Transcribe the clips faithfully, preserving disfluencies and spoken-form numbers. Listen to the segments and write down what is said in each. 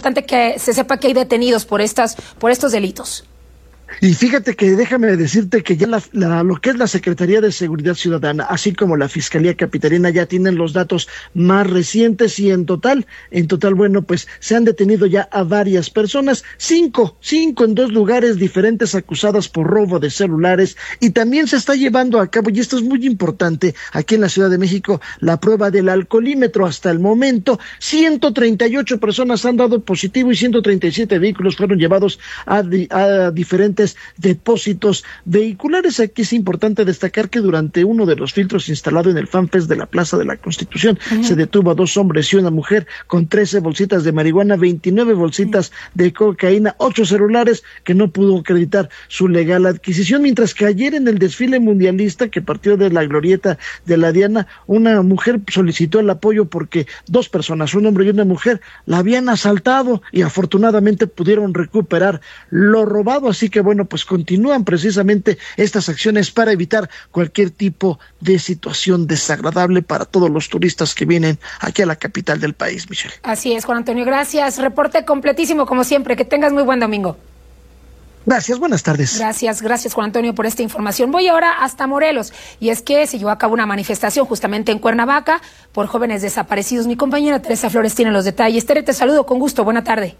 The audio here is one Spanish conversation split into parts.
importante que se sepa que hay detenidos por estas, por estos delitos. Y fíjate que déjame decirte que ya la, la, lo que es la Secretaría de Seguridad Ciudadana, así como la Fiscalía Capitalina, ya tienen los datos más recientes y en total, en total, bueno, pues se han detenido ya a varias personas, cinco, cinco en dos lugares diferentes acusadas por robo de celulares, y también se está llevando a cabo, y esto es muy importante, aquí en la Ciudad de México, la prueba del alcoholímetro. Hasta el momento, ciento treinta y ocho personas han dado positivo y ciento treinta y siete vehículos fueron llevados a, a diferentes depósitos vehiculares. Aquí es importante destacar que durante uno de los filtros instalado en el FanFest de la Plaza de la Constitución, uh-huh, se detuvo a dos hombres y una mujer con trece bolsitas de marihuana, veintinueve bolsitas uh-huh. de cocaína, ocho celulares que no pudo acreditar su legal adquisición, mientras que ayer en el desfile mundialista que partió de la glorieta de la Diana, una mujer solicitó el apoyo porque dos personas, un hombre y una mujer, la habían asaltado y afortunadamente pudieron recuperar lo robado. Así que bueno, pues continúan precisamente estas acciones para evitar cualquier tipo de situación desagradable para todos los turistas que vienen aquí a la capital del país, Michelle. Así es, Juan Antonio, gracias. Reporte completísimo como siempre. Que tengas muy buen domingo. Gracias, buenas tardes. Gracias, gracias Juan Antonio por esta información. Voy ahora hasta Morelos, y es que se llevó a cabo una manifestación justamente en Cuernavaca por jóvenes desaparecidos. Mi compañera Teresa Flores tiene los detalles. Tere, te saludo con gusto, buena tarde.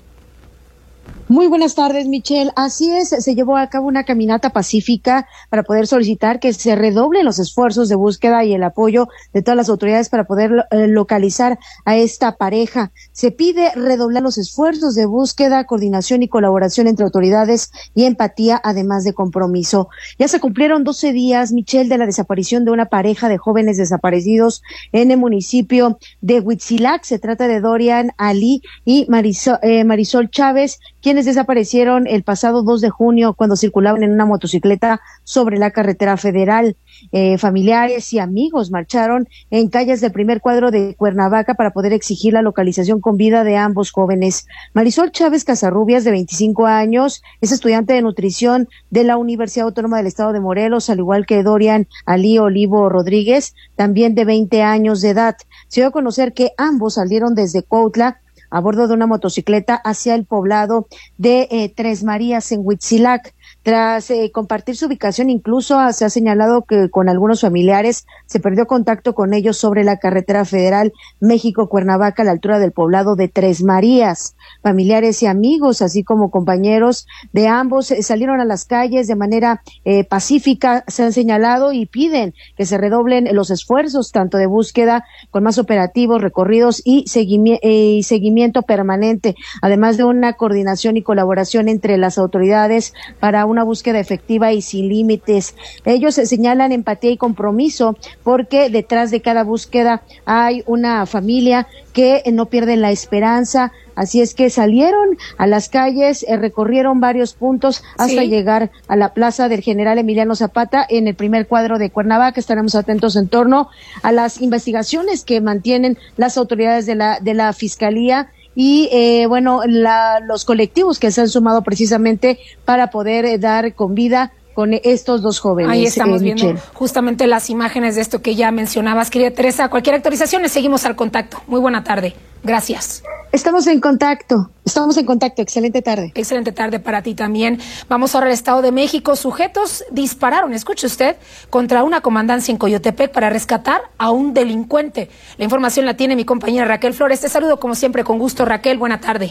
Muy buenas tardes, Michelle. Así es, se llevó a cabo una caminata pacífica para poder solicitar que se redoblen los esfuerzos de búsqueda y el apoyo de todas las autoridades para poder eh, localizar a esta pareja. Se pide redoblar los esfuerzos de búsqueda, coordinación y colaboración entre autoridades y empatía, además de compromiso. Ya se cumplieron doce días, Michelle, de la desaparición de una pareja de jóvenes desaparecidos en el municipio de Huitzilac. Se trata de Dorian Ali y Marisol, eh, Marisol Chávez, quienes desaparecieron el pasado dos de junio cuando circulaban en una motocicleta sobre la carretera federal. Eh, familiares y amigos marcharon en calles del primer cuadro de Cuernavaca para poder exigir la localización con vida de ambos jóvenes. Marisol Chávez Casarrubias, de veinticinco años, es estudiante de nutrición de la Universidad Autónoma del Estado de Morelos, al igual que Dorian Ali Olivo Rodríguez, también de veinte años de edad. Se dio a conocer que ambos salieron desde Cuautla a bordo de una motocicleta hacia el poblado de eh, Tres Marías en Huitzilac. Tras eh, compartir su ubicación, incluso se ha señalado que con algunos familiares se perdió contacto con ellos sobre la carretera federal México-Cuernavaca a la altura del poblado de Tres Marías. Familiares y amigos, así como compañeros de ambos, eh, salieron a las calles de manera eh, pacífica, se han señalado, y piden que se redoblen los esfuerzos tanto de búsqueda con más operativos, recorridos y, seguimi- eh, y seguimiento permanente, además de una coordinación y colaboración entre las autoridades para una búsqueda efectiva y sin límites. Ellos señalan empatía y compromiso porque detrás de cada búsqueda hay una familia que no pierde la esperanza. Así es que salieron a las calles, eh, recorrieron varios puntos hasta ¿Sí? llegar a la plaza del General Emiliano Zapata en el primer cuadro de Cuernavaca. Estaremos atentos en torno a las investigaciones que mantienen las autoridades de la de la Fiscalía y eh, bueno, la, los colectivos que se han sumado precisamente para poder eh, dar con vida con estos dos jóvenes. Ahí estamos eh, viendo justamente las imágenes de esto que ya mencionabas, querida Teresa. Cualquier actualización, les seguimos al contacto. Muy buena tarde. Gracias. Estamos en contacto, estamos en contacto. Excelente tarde. Excelente tarde para ti también. Vamos ahora al Estado de México. Sujetos dispararon, escuche usted, contra una comandancia en Coyotepec para rescatar a un delincuente. La información la tiene mi compañera Raquel Flores. Te saludo como siempre con gusto, Raquel. Buena tarde.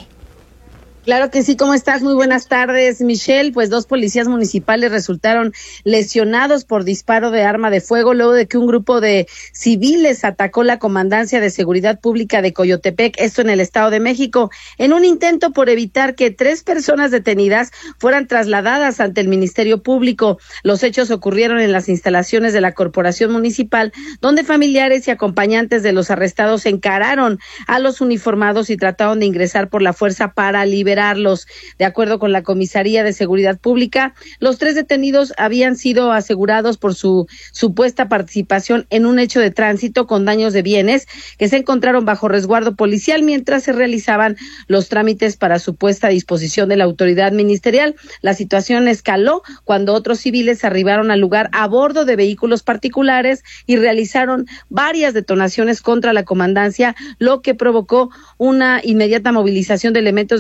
Claro que sí, ¿cómo estás? Muy buenas tardes, Michelle. Pues dos policías municipales resultaron lesionados por disparo de arma de fuego luego de que un grupo de civiles atacó la Comandancia de Seguridad Pública de Coyotepec, esto en el Estado de México, en un intento por evitar que tres personas detenidas fueran trasladadas ante el Ministerio Público. Los hechos ocurrieron en las instalaciones de la Corporación Municipal, donde familiares y acompañantes de los arrestados encararon a los uniformados y trataron de ingresar por la fuerza para liberarlos. De acuerdo con la Comisaría de Seguridad Pública, los tres detenidos habían sido asegurados por su supuesta participación en un hecho de tránsito con daños de bienes que se encontraron bajo resguardo policial mientras se realizaban los trámites para su puesta a disposición de la autoridad ministerial. La situación escaló cuando otros civiles arribaron al lugar a bordo de vehículos particulares y realizaron varias detonaciones contra la comandancia, lo que provocó una inmediata movilización de elementos